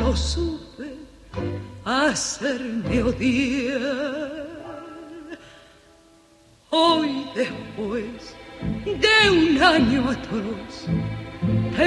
no supe hacerme odiar. Hoy después de un año atroz